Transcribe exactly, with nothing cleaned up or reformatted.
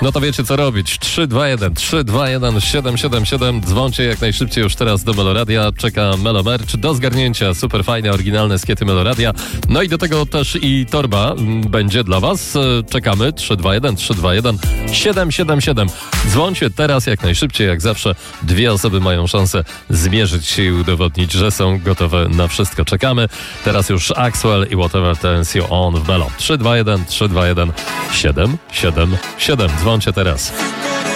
No to wiecie co robić. trzy dwa jeden trzy dwa jeden siedem siedem siedem. Dzwoncie jak najszybciej już teraz do Meloradia. Czeka Melo Merch do zgarnięcia. Super fajne, oryginalne skiety Meloradia. No i do tego też i torba będzie dla was. Czekamy. trzy dwa jeden trzy dwa jeden siedem siedem siedem. Dzwoncie teraz jak najszybciej. Jak zawsze dwie osoby mają szansę zmierzyć się i udowodnić, że są gotowe na wszystko. Czekamy. Teraz już Axwell i Whatever Turns You On w Melo. trzy dwa jeden trzy dwa jeden siedem siedem siedem. Dzwoncie teraz.